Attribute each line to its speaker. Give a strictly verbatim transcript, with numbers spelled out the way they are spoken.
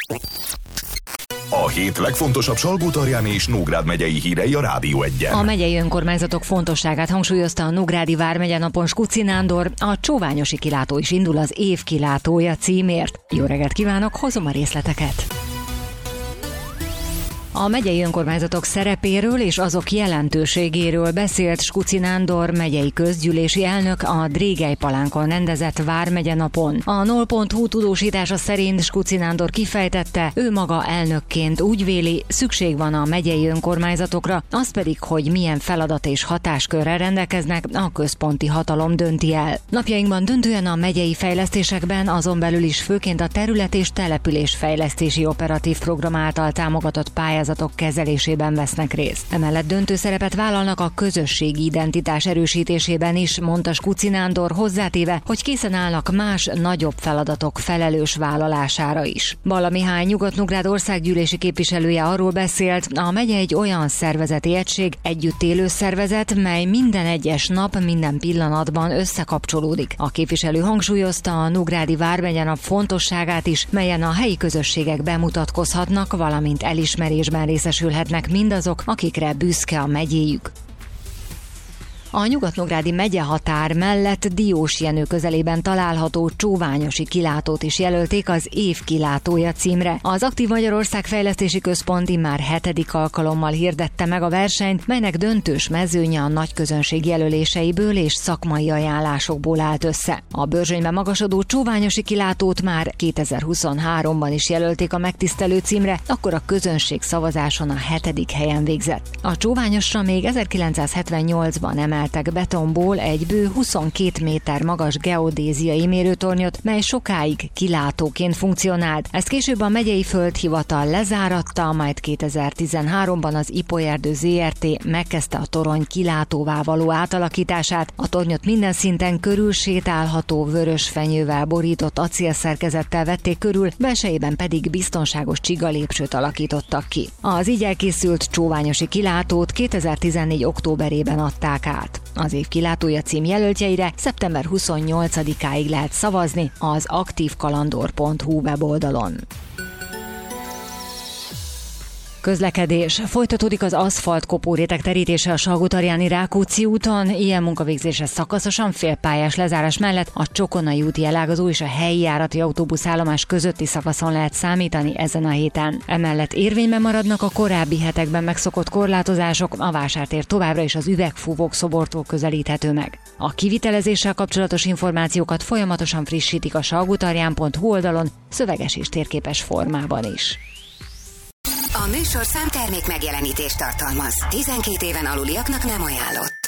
Speaker 1: A hét legfontosabb Salgótarján és Nógrád megyei hírei a Rádió Egyen.
Speaker 2: A megyei önkormányzatok fontosságát hangsúlyozta a Nógrádi vármegye napon Skuci Nándor, a Csóványosi kilátó is indul az év kilátója címért. Jó reggelt kívánok, hozom a részleteket! A megyei önkormányzatok szerepéről és azok jelentőségéről beszélt Skuci Nándor megyei közgyűlési elnök a Drégelypalánkon rendezett vármegye napon. A null pont hu tudósítása szerint Skuci Nándor kifejtette, ő maga elnökként úgy véli, szükség van a megyei önkormányzatokra, az pedig, hogy milyen feladat és hatáskörrel rendelkeznek, a központi hatalom dönti el. Napjainkban döntően a megyei fejlesztésekben, azon belül is főként a terület- és településfejlesztési operatív program által támogatott pályázatok kezelésében vesznek részt. Emellett döntő szerepet vállalnak a közösségi identitás erősítésében is, mondta Skuci Nándor, hozzátéve, hogy készen állnak más, nagyobb feladatok felelős vállalására is. Balla Mihály Nyugat-Nógrád országgyűlési képviselője arról beszélt, a megye egy olyan szervezeti egység, együtt élő szervezet, mely minden egyes nap, minden pillanatban összekapcsolódik. A képviselő hangsúlyozta a Nógrádi vármegye nap fontosságát is, melyen a helyi közösségek bemutatkozhatnak, valamint elismerésben részesülhetnek mindazok, akikre büszke a megyéjük. A nyugat-nógrádi megyehatár mellett Diósjenő közelében található Csóványosi kilátót is jelölték az év kilátója címre. Az Aktív Magyarország Fejlesztési Központ immár hetedik alkalommal hirdette meg a versenyt, melynek döntős mezőnye a nagyközönség jelöléseiből és szakmai ajánlásokból állt össze. A Börzsönyben magasodó Csóványosi kilátót már kétezer-huszonháromban is jelölték a megtisztelő címre, akkor a közönség szavazáson a hetedik helyen végzett. A Csóványosra még ezerkilencszázhetvennyolcban emelt betonból egy bő huszonkét méter magas geodéziai mérőtornyot, mely sokáig kilátóként funkcionált. Ezt később a megyei földhivatal lezáratta, majd kétezer-tizenháromban az Ipolyerdő zé er té megkezdte a torony kilátóvá való átalakítását. A tornyot minden szinten körülsétálható vörös fenyővel borított acélszerkezettel vették körül, belsejében pedig biztonságos csigalépcsőt alakítottak ki. Az így elkészült Csóványosi kilátót kétezer-tizennégy októberében adták át. Az év kilátója cím jelöltjeire szeptember huszonnyolcadikáig lehet szavazni az aktívkalandor pont hu weboldalon. Közlekedés. Folytatódik az aszfalt kopóréteg terítése a Salgótarjáni Rákóczi úton, ilyen munkavégzésre szakaszosan félpályás lezárás mellett a Csokonai úti elágazó és a helyi járati autóbuszállomás közötti szakaszon lehet számítani ezen a héten. Emellett érvényben maradnak a korábbi hetekben megszokott korlátozások, a vásártér továbbra is az üvegfúvók szobortól közelíthető meg. A kivitelezéssel kapcsolatos információkat folyamatosan frissítik a salgótarján pont hu oldalon, szöveges és térképes formában is.
Speaker 3: A műsorszám termék megjelenítést tartalmaz. tizenkét éven aluliaknak nem ajánlott.